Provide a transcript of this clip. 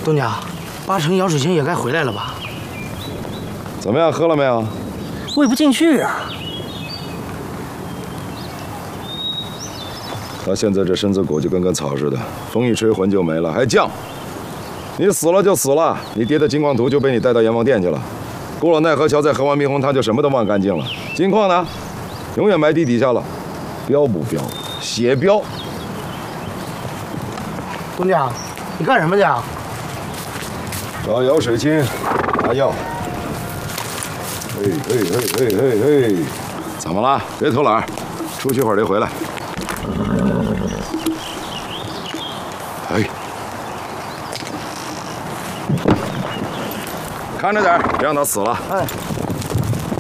东家，8成姚水清也该回来了吧？ 怎么样，喝了没有？ 喂不进去啊。 他现在这身子骨就跟草似的，风一吹魂就没了，还犟。你死了就死了，你爹的金矿图就被你带到阎王殿去了。过了奈何桥，再喝完蜜红汤，就什么都忘干净了。金矿呢，永远埋地底下了，标不标？血标。 东家，你干什么去啊？ 找姚水清拿药。嘿，怎么了？别偷懒，出去会儿就回来。哎，看着点，别让他死了。 哎。